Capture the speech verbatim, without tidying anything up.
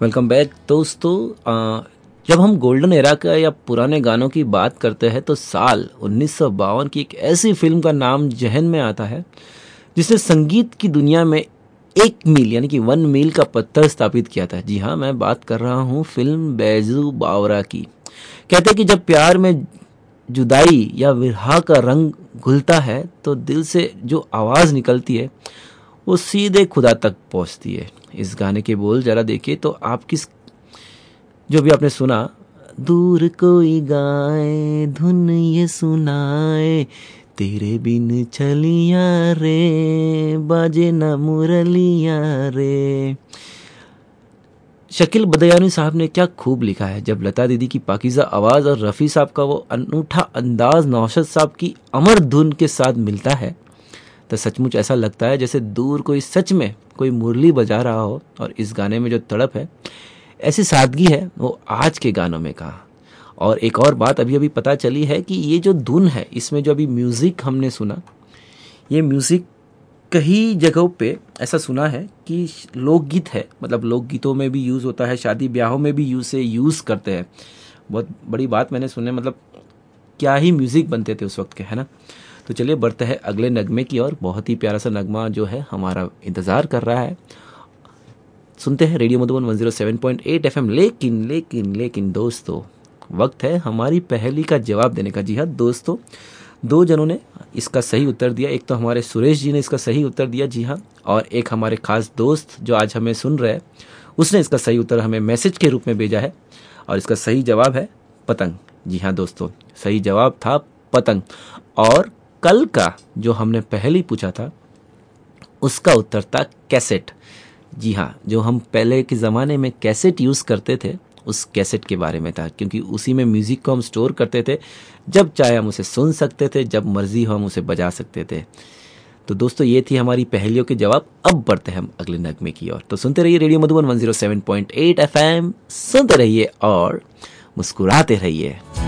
Welcome back दोस्तों। अ, जब हम गोल्डन एरा का या पुराने गानों की बात करते हैं तो साल उन्नीस सौ बावन की एक ऐसी फिल्म का नाम जहन में आता है जिसने संगीत की दुनिया में एक मील यानी कि वन मील का पत्थर स्थापित किया था। जी हाँ, मैं बात कर रहा हूँ फिल्म बैजू बावरा की। कहते हैं कि जब प्यार में जुदाई या विरह का रंग घुलता है तो दिल से जो आवाज़ निकलती है वो सीधे खुदा तक पहुंचती है। इस गाने के बोल जरा देखिए तो आप किस जो भी आपने सुना, दूर कोई गाए धुन ये सुनाए, तेरे बिन चलिया रे बाजे न मुरलिया रे। शकील बदयानी साहब ने क्या खूब लिखा है। जब लता दीदी की पाकीज़ा आवाज़ और रफ़ी साहब का वो अनूठा अंदाज नौशद साहब की अमर धुन के साथ मिलता है तो सचमुच ऐसा लगता है जैसे दूर कोई सच में कोई मुरली बजा रहा हो। और इस गाने में जो तड़प है, ऐसी सादगी है, वो आज के गानों में कहाँ। और एक और बात अभी अभी पता चली है कि ये जो धुन है, इसमें जो अभी म्यूज़िक हमने सुना, ये म्यूज़िक कई जगहों पे ऐसा सुना है कि लोकगीत है, मतलब लोकगीतों में भी यूज़ होता है, शादी ब्याहों में भी यूज़ से यूज़ करते हैं। बहुत बड़ी बात मैंने सुने, मतलब क्या ही म्यूज़िक बनते थे उस वक्त के, है ना। तो चलिए बढ़ते हैं अगले नगमे की और। बहुत ही प्यारा सा नगमा जो है हमारा इंतज़ार कर रहा है। सुनते हैं रेडियो मधुबन एक सौ सात पॉइंट आठ एफएम। लेकिन लेकिन लेकिन दोस्तों, वक्त है हमारी पहेली का जवाब देने का। जी हाँ दोस्तों, दो जनों ने इसका सही उत्तर दिया। एक तो हमारे सुरेश जी ने इसका सही उत्तर दिया, जी हाँ, और एक हमारे खास दोस्त जो आज हमें सुन रहे हैं, उसने इसका सही उत्तर हमें मैसेज के रूप में भेजा है। और इसका सही जवाब है पतंग। जी हाँ दोस्तों, सही जवाब था पतंग। और कल का जो हमने पहले पूछा था उसका उत्तर था कैसेट। जी हाँ, जो हम पहले के ज़माने में कैसेट यूज़ करते थे उस कैसेट के बारे में था, क्योंकि उसी में म्यूज़िक को हम स्टोर करते थे। जब चाहे हम उसे सुन सकते थे, जब मर्जी हो हम उसे बजा सकते थे। तो दोस्तों, ये थी हमारी पहेलियों के जवाब। अब बढ़ते हैं हम अगले नगमे की ओर। तो सुनते रहिए रेडियो मधुबन एक सौ सात पॉइंट आठ एफएम, सुनते रहिए और मुस्कुराते रहिए।